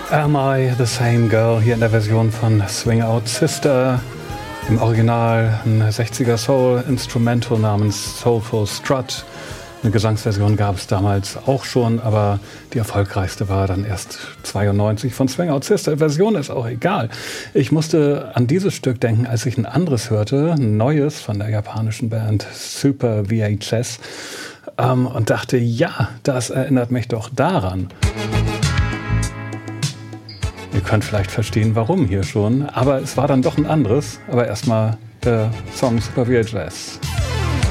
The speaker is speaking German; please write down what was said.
Am I the Same Girl hier in der Version von Swing Out Sister. Im Original ein 60er Soul Instrumental namens Soulful Strut. Eine Gesangsversion gab es damals auch schon, aber die erfolgreichste war dann erst 92 von Swing Out Sister. Version ist auch egal. Ich musste an dieses Stück denken, als ich ein anderes hörte, ein neues von der japanischen Band Super VHS, und dachte, ja, das erinnert mich doch daran. Ihr könnt vielleicht verstehen, warum hier schon, aber es war dann doch ein anderes. Aber erstmal der Song Super VHS.